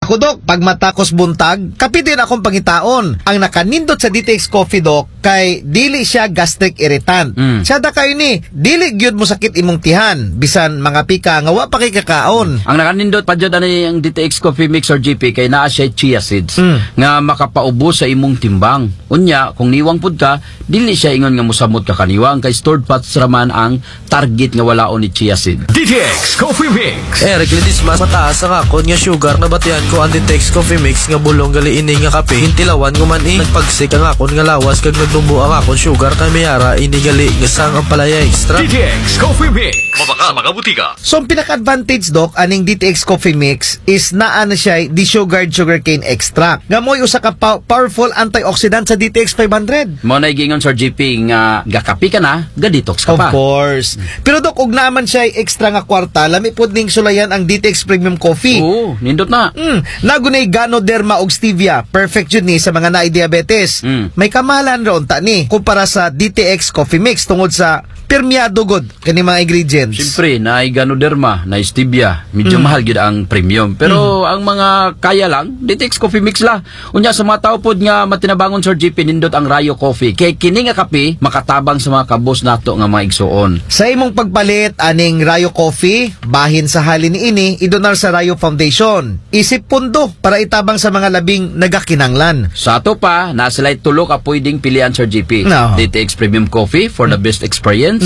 Ako, Dok, pag matakos buntag, kapi din akong pangitaon. Ang nakanindot sa DTX Coffee, Dok, kay dili siya gastric irritant. Siya da kayo ni, dili gyud mo sakit imong tihan, bisan mga pika nga wa pa kay kakaon. Ang nakanindot pa dyan ang DTX Coffee Mix or GP kay naa siya chia seeds nga makapaubos sa imong timbang. Unya, kung niwang pud ka, dili siya ingon nga musamot ka kaniwang kay stored fats raman ang target nga walaon ni chia seed. DTX Coffee Mix. Reclitis mas mataas ang akon nga sugar na batian ko ang DTX Coffee Mix nga bulong gali ini nga kape. Hintilawan ko man nagpagsik ang akon nga lawas kag nagdumbo ang akon sugar kay mayara ini gali nga sang ang palaya extra. DTX Coffee Mix. Mabaka mga butika. So, ang pinaka-advantage, Dok, aning DTX Coffee Mix is naa na siya desugared sugarcane extract. Nga mo'y usa ka powerful antioxidant sa DTX 500. Mo na gingon Sir GP nga gakapi ka na, ga-detox ka pa. Of course. Pero, Dok, ug naman siya extra nga kwarta, lami pod ning sulayan ang DTX Premium Coffee. Oo, nindot na. Nagunay Ganoderma og stevia. Perfect yun ni sa mga naay-diabetes. May kamahalan ron ta ni kumpara sa DTX Coffee Mix tungod sa permeado god kani mga ingredients. Siyempre, na Ganoderma, na stevia, medyo mahal gid ang premium. Pero ang mga kaya lang, DTX Coffee Mix la. Unya sa mga tao pod nga matinabangon Sir GP nindot ang Rayo Coffee. Kay kini nga kape makatabang sa mga kabos nato nga mga igsuon. Sa imong pagpalit aning Rayo Coffee, bahin sa halin ini idonar sa Rayo Foundation. Isip pundo para itabang sa mga labing nagakinanglan. Sa ato pa, nasilay tulo ka pwedeng pilian Sir GP. No. DTX Premium Coffee for the best experience.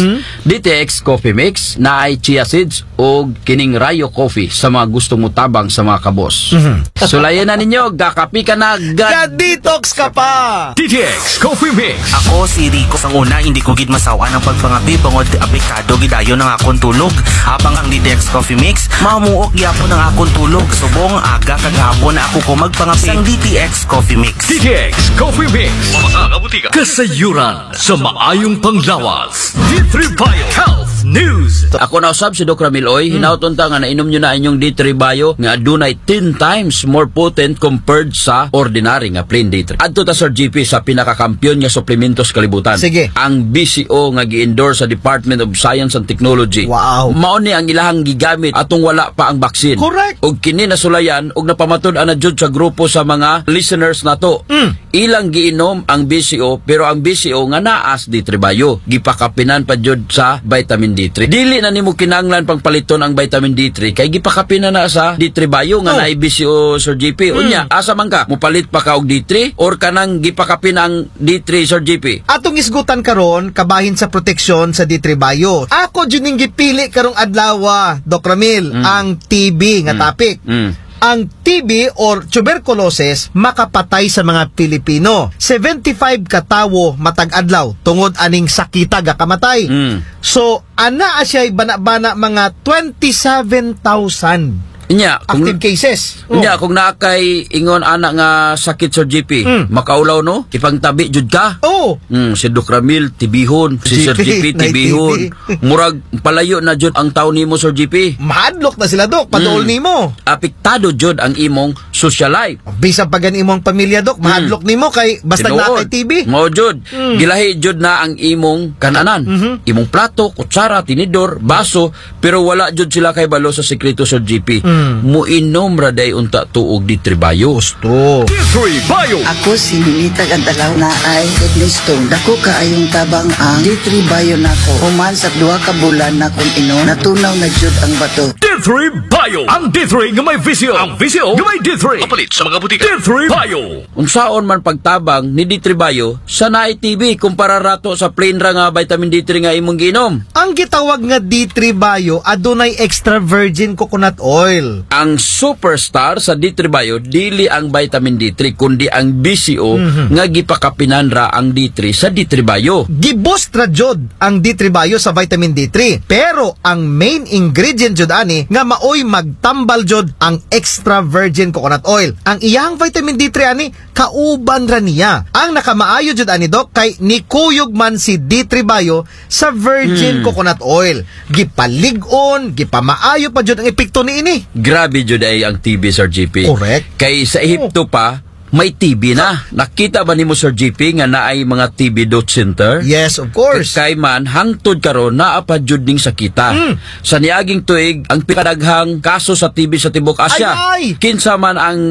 DTX Coffee Mix na ay chia seeds o kining Rayo Coffee sa mga gustong mutabang sa mga kabos. Sulayan na ninyo, gakapi ka na, Ga-detox ka pa! DTX Coffee Mix. Ako si Rico sang una hindi ko gid masawa ng pagpangapi bangod aplikado gidayon ng akong tulog. Habang ang DTX Coffee Mix mamuok gyapon ng akong tulog. Subong aga kagahapon ako ko magpangapi sang DTX Coffee Mix. DTX Coffee Mix. Mabaka butika. Kasayuran sa maayong panglawas. D3 Bio Health News. Ako na usab si Doc Ramil Oy, hinauton ta nga nainom nyo na inyong D3 Bio nga adunay 10 times more potent compared sa ordinary nga plain D3. Adto ta Sir GP sa pinakakampiyon nga suplementos kalibutan. Sige. Ang BCO nga gi-endorse sa Department of Science and Technology. Wow. Mao ni ang ilahang gigamit atong wala pa ang baksin. Correct. Og kini nasulayan og napamatud-an na jud sa grupo sa mga listeners nato. Ilang giinom ang BCO pero ang BCO nga naas D3 Bio gipakapinan pa jud sa vitamin D3. Dili na nimo kinanglan pangpaliton ang vitamin D3 kay gipakapinan na sa D3 Bio nga naay BCO Sir GP. Unya, asa man ka mupalit pa ka og D3 or kanang gipakapin ang D3 Sir GP? Atong isgutan karon kabahin sa proteksyon sa D3 Bio. Ako jud ning gipili karong adlaw, Doc Ramil, ang TB nga topic. Ang TB or tuberculosis makapatay sa mga Pilipino. 75 katawo matag adlaw tungod aning sakita ga kamatay. So ana asya bana-bana mga 27,000 Nya, kung active cases. Nya, kung naakay ingon anak nga sakit Sir GP, makaulaw no? Ipangtabi jud ka. Oh. Si Doc Ramil tibihon, si Sir GP tibihon. Murag palayo na jud ang taon nimo Sir GP. Mahadlok na sila, Dok, paduol nimo. Apektado jud ang imong social life. Bisan pa gan imong pamilya, Dok, mahadlok nimo kay basta na kay TB. Mao jud. Gilahi jud na ang imong kananan. Imong plato, kutsara, tinidor, baso, pero wala jud sila kay balo sa sekreto Sir GP. Muinom ra day unta tuog D3 Bio. Gusto. D3 Bio. Ako si Ninita Gandalaw na ay kidney stone. Dako kaayong tabang ang D3 Bio nako. Human sa 2 ka bulan na kung inom, natunaw na jud ang bato. D3 Bio. Ang D3 nga may visio. Ang visio nga may D3. Kapalit sa mga butika. D3 Bio. Unsaon man pagtabang ni D3 Bio sa naay TB kumpara rato sa plain ra nga vitamin D3 nga imong giinom. Ang gitawag nga D3 Bio adunay extra virgin coconut oil. Ang superstar sa D3 Bio dili ang vitamin D3 kundi ang BCO nga gipakapinan ra ang D3 sa D3 Bio. Giboost ra jud ang D3 Bio sa vitamin D3. Pero ang main ingredient jud ani nga maoy magtambal jud ang extra virgin coconut oil. Ang iyang vitamin D3 ani kauban ra niya. Ang nakamaayo jud ani, Dok, kay nikuyog man si D3 Bio sa virgin coconut oil. Gipalig-on, gipamaayo pa jud ang epekto niini. Grabe jud ay ang TB Sir GP. Correct. Kay sa Ehipto pa may TB na. Nakita ba nimo Sir GP nga naay mga TB dot center? Yes, of course. Kay man hangtod karon naa pa jud ning sakita. Sa niaging tuig ang pinadaghang kaso sa TB sa tibuok Asya. Ay! Kinsa man ang